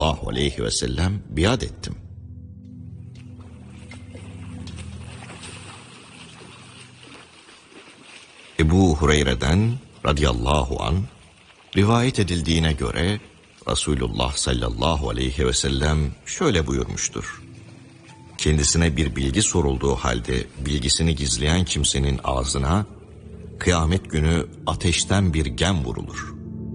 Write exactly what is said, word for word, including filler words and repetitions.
sallallahu aleyhi ve sellem biat ettim. Ebu Hureyre'den radıyallahu an rivayet edildiğine göre Resulullah sallallahu aleyhi ve sellem şöyle buyurmuştur. Kendisine bir bilgi sorulduğu halde bilgisini gizleyen kimsenin ağzına kıyamet günü ateşten bir gem vurulur.